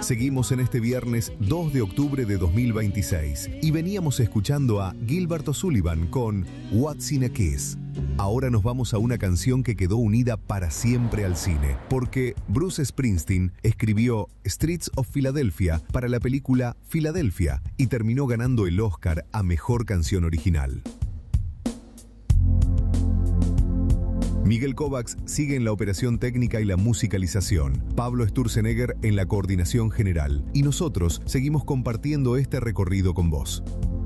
Seguimos en este viernes 2 de octubre de 2026 y veníamos escuchando a Gilbert O'Sullivan con What's in a Kiss. Ahora nos vamos a una canción que quedó unida para siempre al cine, porque Bruce Springsteen escribió Streets of Philadelphia para la película Filadelfia y terminó ganando el Oscar a Mejor Canción Original. Miguel Kovacs sigue en la operación técnica y la musicalización, Pablo Sturzenegger en la coordinación general, y nosotros seguimos compartiendo este recorrido con vos.